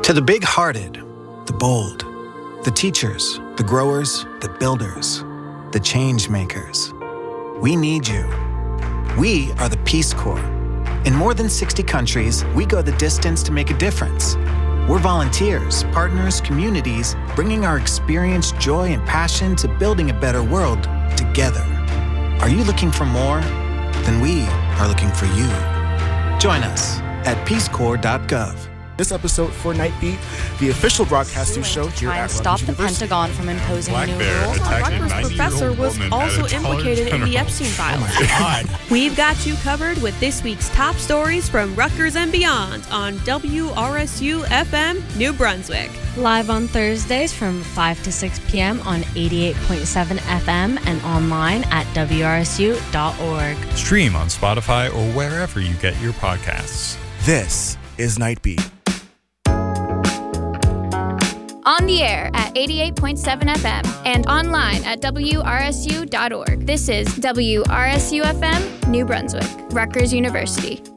To the big-hearted, the bold, the teachers, the growers, the builders, the change makers, we need you. We are the Peace Corps. In more than 60 countries, we go the distance to make a difference. We're volunteers, partners, communities, bringing our experience, joy, and passion to building a better world together. Are you looking for more? Then we are looking for you. Join us at peacecorps.gov. This episode for Nightbeat, the official broadcasting show here at Rutgers Stop the University. Pentagon from imposing Black new Bear rules. attacked a Rutgers 90-year-old professor was woman also at a implicated in the Dollar Epstein General. files. God. We've got you covered with this week's top stories from Rutgers and beyond on WRSU FM New Brunswick. Live on Thursdays from 5 to 6 p.m. on 88.7 FM and online at WRSU.org. Stream on Spotify or wherever you get your podcasts. This is Nightbeat. On the air at 88.7 FM and online at WRSU.org. This is WRSU FM, New Brunswick, Rutgers University.